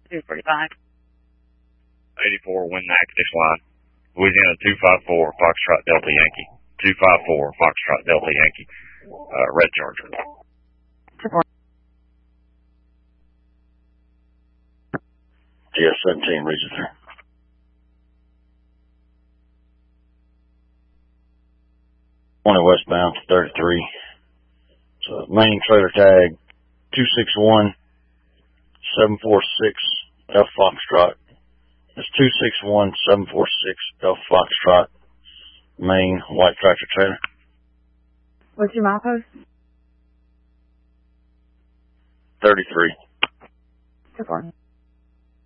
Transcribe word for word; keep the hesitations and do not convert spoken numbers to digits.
two forty-five. eighty-four, wind active line. Louisiana two five four, Foxtrot Delta Yankee. two five four, Foxtrot Delta Yankee. Uh, Red Charger. G S seventeen, Region three. twenty westbound to thirty-three. So main trailer tag two six one seven four six F Foxtrot. That's two six one seven four six F Foxtrot. Main white tractor trailer. What's your milepost? thirty-three. Good morning.